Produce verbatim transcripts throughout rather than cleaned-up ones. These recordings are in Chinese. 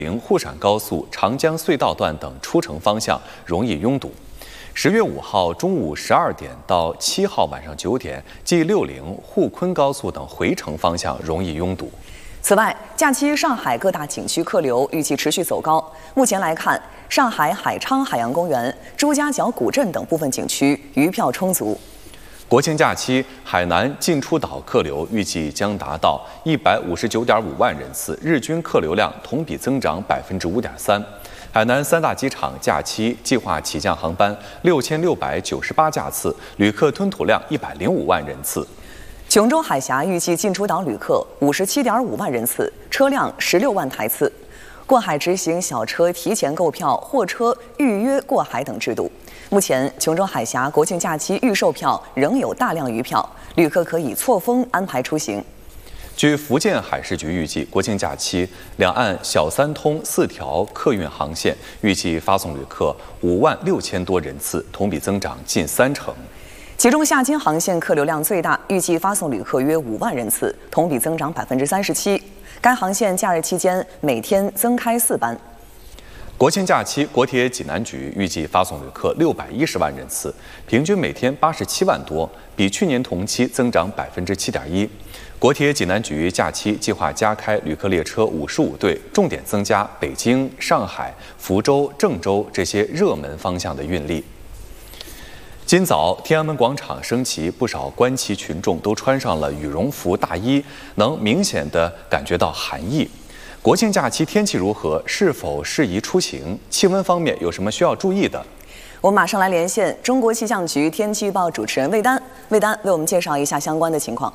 零沪陕高速长江隧道段等出城方向容易拥堵。十月五号中午十二点到七号晚上九点，G 六零沪昆高速等回程方向容易拥堵。 此外，假期上海各大景区客流预计持续走高。目前来看，上海海昌海洋公园、朱家角古镇等部分景区余票充足。 国庆假期，海南进出岛客流预计将达到一百五十九点五万人次，日均客流量同比增长百分之五点三。海南三大机场假期计划起降航班六千六百九十八架次，旅客吞吐量一百零五万人次。 琼州海峡预计进出岛旅客五十七点五万人次，车辆十六万台次。过海执行小车提前购票、货车预约过海等制度。目前，琼州海峡国庆假期预售票仍有大量余票，旅客可以错峰安排出行。 据福建海事局预计，国庆假期两岸小三通四条客运航线预计发送旅客五万六千多人次，同比增长近三成。 其中夏津航线客流量最大，预计发送旅客约五万人次，同比增长百分之三十七。该航线假日期间每天增开四班。 国庆假期，国铁济南局预计发送旅客六百一十万人次，平均每天八十七万多，比去年同期增长百分之七点一。国铁济南局假期计划加开旅客列车五十五对，重点增加北京、上海、福州、郑州这些热门方向的运力。今早，天安门广场升旗，不少观旗群众都穿上了羽绒服大衣，能明显地感觉到寒意。国庆假期天气如何？是否适宜出行？气温方面有什么需要注意的？ 我们马上来连线中国气象局天气预报主持人魏丹，魏丹为我们介绍一下相关的情况。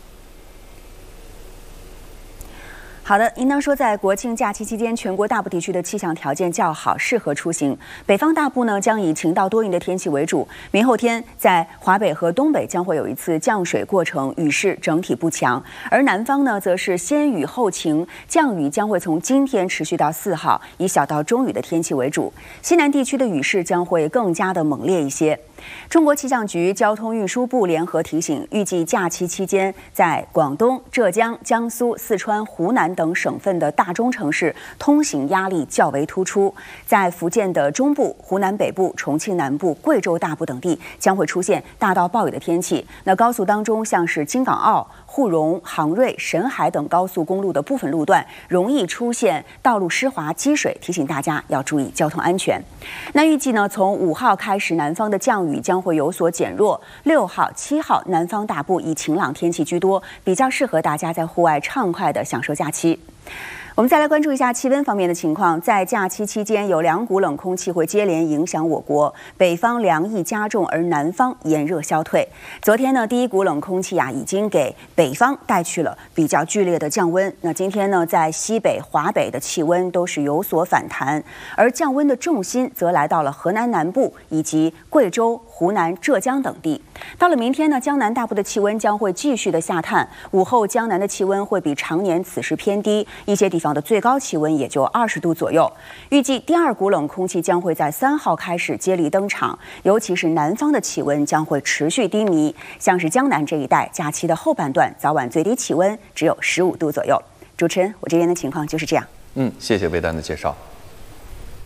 好的，应当说，在国庆假期期间，全国大部地区的气象条件较好，适合出行。北方大部呢将以晴到多云的天气为主，明后天在华北和东北将会有一次降水过程，雨势整体不强。而南方呢，则是先雨后晴，降雨将会从今天持续到四号，以小到中雨的天气为主。西南地区的雨势将会更加的猛烈一些。中国气象局、交通运输部联合提醒，预计假期期间，在广东、浙江、江苏、四川、湖南等省份的大中城市，通行压力较为突出。在福建的中部、湖南北部、重庆南部、贵州大部等地，将会出现大到暴雨的天气。那高速当中，像是京港澳、沪蓉、杭瑞、沈海等高速公路的部分路段，容易出现道路湿滑、积水，提醒大家要注意交通安全。那预计呢，从五号开始，南方的降雨将会有所减弱。六号、七号，南方大部以晴朗天气居多，比较适合大家在户外畅快地享受假期。我们再来关注一下气温方面的情况。在假期期间，有两股冷空气会接连影响我国，北方凉意加重，而南方炎热消退。昨天呢，第一股冷空气啊，已经给北方带去了比较剧烈的降温。那今天呢，在西北、华北的气温都是有所反弹，而降温的重心则来到了河南南部以及贵州、湖南、浙江等地。到了明天呢，江南大部的气温将会继续的下探，午后江南的气温会比常年此时偏低，一些地方的最高气温也就二十度左右。预计第二股冷空气将会在三号开始接力登场，尤其是南方的气温将会持续低迷，像是江南这一带，假期的后半段早晚最低气温只有十五度左右。主持人，我这边的情况就是这样。 嗯，谢谢魏丹的介绍。